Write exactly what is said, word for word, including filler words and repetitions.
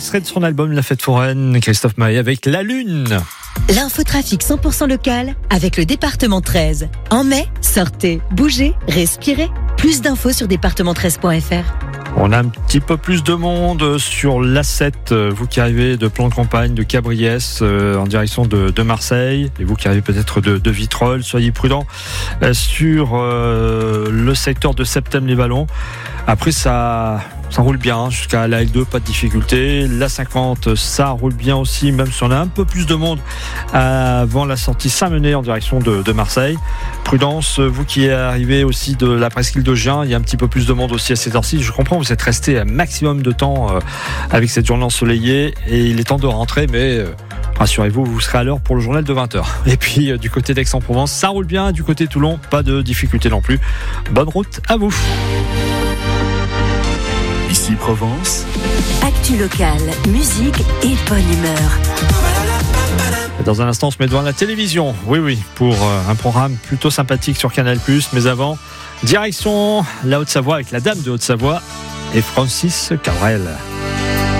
extrait de son album La Fête Foraine, Christophe Maé avec La Lune. L'infotrafic cent pour cent local avec le département treize. En mai, sortez, bougez, respirez. Plus d'infos sur département treize point f r. On a un petit peu plus de monde sur l'A sept, vous qui arrivez de Plan de Campagne, de Cabriès, euh, en direction de, de Marseille, et vous qui arrivez peut-être de, de Vitrolles, soyez prudents euh, sur euh, le secteur de Septem-les-Vallons. Après, ça, ça roule bien jusqu'à la L deux, pas de difficulté. La cinquante, ça roule bien aussi, même si on a un peu plus de monde avant la sortie Saint-Menet en direction de, de Marseille. Prudence, vous qui arrivez aussi de la presqu'île de Gien, il y a un petit peu plus de monde aussi à cette heure-ci. Je comprends, vous êtes resté un maximum de temps avec cette journée ensoleillée et il est temps de rentrer, mais rassurez-vous, vous serez à l'heure pour le journal de vingt heures. Et puis du côté d'Aix-en-Provence, ça roule bien. Du côté de Toulon, pas de difficulté non plus. Bonne route à vous. Ici Provence. Actu locale, musique et bonne humeur. Dans un instant, on se met devant la télévision. Oui, oui, pour un programme plutôt sympathique sur Canal plus. Mais avant, direction la Haute-Savoie avec la Dame de Haute-Savoie et Francis Cabrel.